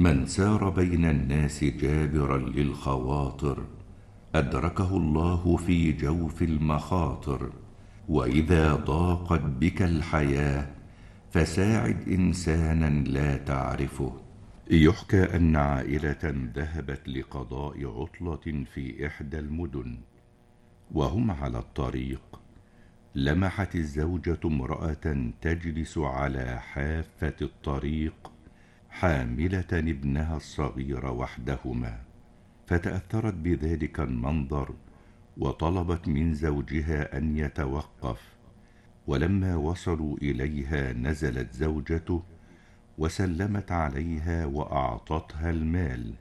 من سار بين الناس جابرا للخواطر أدركه الله في جوف المخاطر. وإذا ضاقت بك الحياة فساعد إنسانا لا تعرفه. يحكى أن عائلة ذهبت لقضاء عطلة في إحدى المدن، وهم على الطريق لمحت الزوجة امرأة تجلس على حافة الطريق حاملة ابنها الصغير وحدهما، فتأثرت بذلك المنظر وطلبت من زوجها أن يتوقف. ولما وصلوا إليها نزلت زوجته وسلمت عليها وأعطتها المال،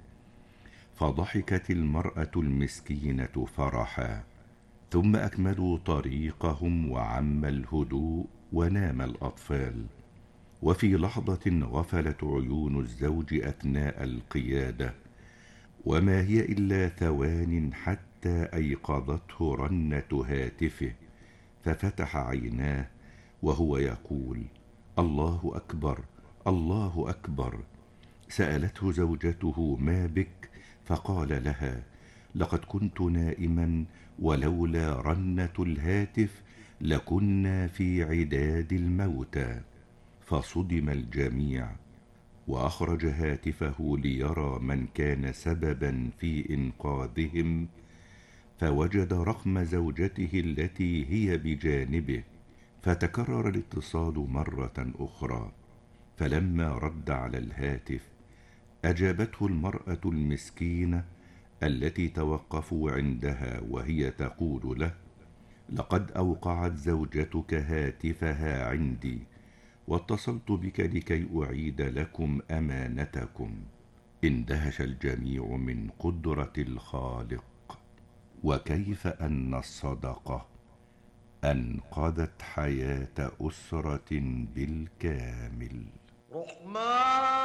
فضحكت المرأة المسكينة فرحا، ثم أكملوا طريقهم وعم الهدوء ونام الأطفال. وفي لحظة غفلت عيون الزوج أثناء القيادة، وما هي إلا ثوان حتى أيقظته رنة هاتفه، ففتح عيناه وهو يقول: الله أكبر، الله أكبر. سألته زوجته: ما بك؟ فقال لها: لقد كنت نائما، ولولا رنة الهاتف لكنا في عداد الموتى. فصدم الجميع، وأخرج هاتفه ليرى من كان سببا في إنقاذهم، فوجد رقم زوجته التي هي بجانبه، فتكرر الاتصال مرة أخرى. فلما رد على الهاتف أجابته المرأة المسكينة التي توقفوا عندها، وهي تقول له: لقد أوقعت زوجتك هاتفها عندي، واتصلت بك لكي أعيد لكم أمانتكم. اندهش الجميع من قدرة الخالق، وكيف أن الصدقة أنقذت حياة أسرة بالكامل. رحمن